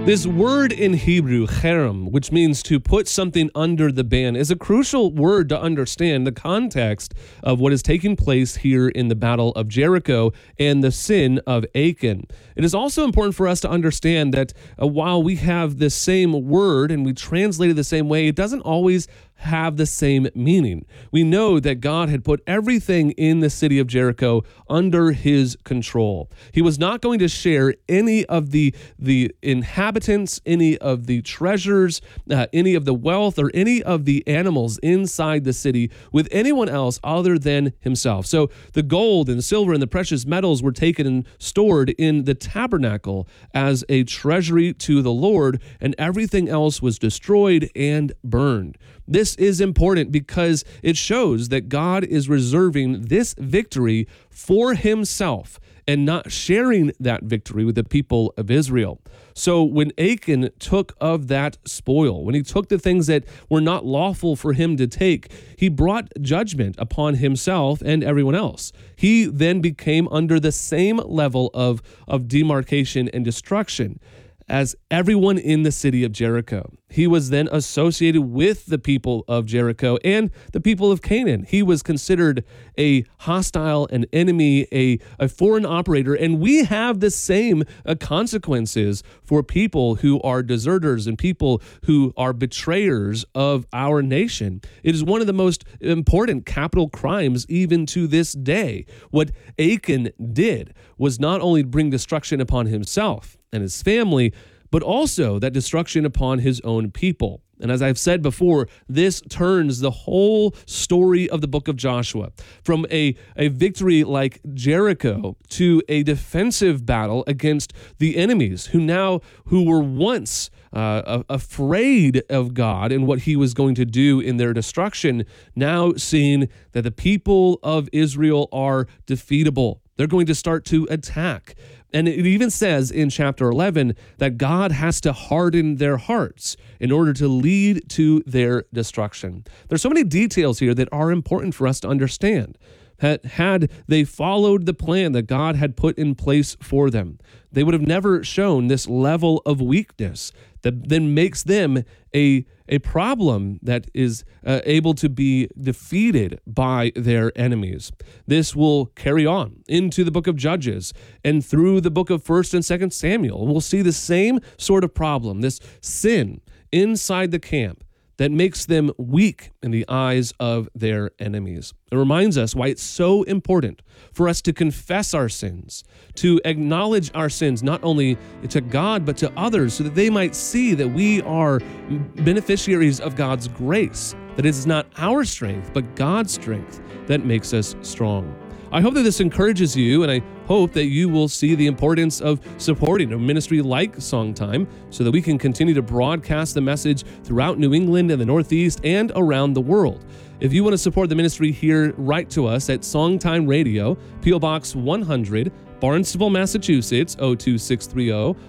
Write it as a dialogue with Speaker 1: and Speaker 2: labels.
Speaker 1: This word in Hebrew, cherem, which means to put something under the ban, is a crucial word to understand the context of what is taking place here in the Battle of Jericho and the sin of Achan. It is also important for us to understand that while we have the same word and we translate it the same way, it doesn't always have the same meaning. We know that God had put everything in the city of Jericho under his control. He was not going to share any of the inhabitants, any of the treasures, any of the wealth, or any of the animals inside the city with anyone else other than himself. So the gold and the silver and the precious metals were taken and stored in the tabernacle as a treasury to the Lord, and everything else was destroyed and burned. This is important because it shows that God is reserving this victory for himself and not sharing that victory with the people of Israel. So when Achan took of that spoil, when he took the things that were not lawful for him to take, he brought judgment upon himself and everyone else. He then became under the same level of demarcation and destruction as everyone in the city of Jericho. He was then associated with the people of Jericho and the people of Canaan. He was considered a hostile, an enemy, a foreign operator, and we have the same consequences for people who are deserters and people who are betrayers of our nation. It is one of the most important capital crimes even to this day. What Achan did was not only bring destruction upon himself and his family, but also that destruction upon his own people. And as I've said before, this turns the whole story of the book of Joshua from a victory like Jericho to a defensive battle against the enemies who were once afraid of God and what he was going to do in their destruction, now seeing that the people of Israel are defeatable. They're going to start to attack. And it even says in chapter 11 that God has to harden their hearts in order to lead to their destruction. There's so many details here that are important for us to understand. Had they followed the plan that God had put in place for them, they would have never shown this level of weakness that then makes them a problem that is able to be defeated by their enemies. This will carry on into the book of Judges and through the book of 1st and 2nd Samuel. We'll see the same sort of problem, this sin inside the camp that makes them weak in the eyes of their enemies. It reminds us why it's so important for us to confess our sins, to acknowledge our sins, not only to God, but to others, so that they might see that we are beneficiaries of God's grace, that it is not our strength, but God's strength that makes us strong. I hope that this encourages you, and I hope that you will see the importance of supporting a ministry like Songtime so that we can continue to broadcast the message throughout New England and the Northeast and around the world. If you want to support the ministry here, write to us at Songtime Radio, P.O. Box 100, Barnstable, Massachusetts, 02630,